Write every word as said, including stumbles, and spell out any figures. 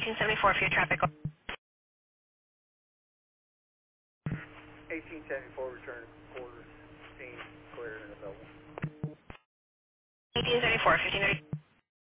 eighteen seventy-four for your traffic. eighteen seventy-four, return quarters, scene, clear and available. eighteen seventy-four, fifteen thirty.